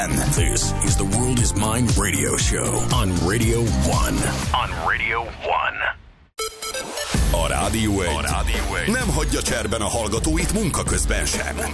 This is the World is Mine radio show on Radio 1. On Radio 1. A Rádió 1 nem hagyja cserben a hallgatóit munka közben sem.